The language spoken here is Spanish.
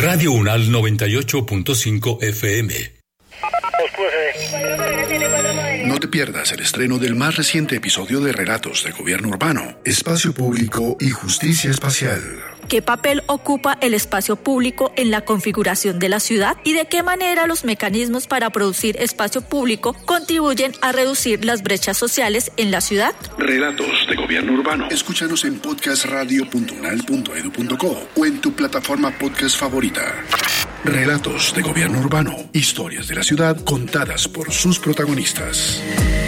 Radio Unal 98.5 FM. No te pierdas el estreno del más reciente episodio de Relatos de Gobierno Urbano, Espacio Público y Justicia Espacial. ¿Qué papel ocupa el espacio público en la configuración de la ciudad y de qué manera los mecanismos para producir espacio público contribuyen a reducir las brechas sociales en la ciudad? Relatos de Gobierno Urbano. Escúchanos en podcastradio.unal.edu.co o en tu plataforma podcast favorita. Relatos de Gobierno Urbano. Historias de la ciudad contadas por sus protagonistas.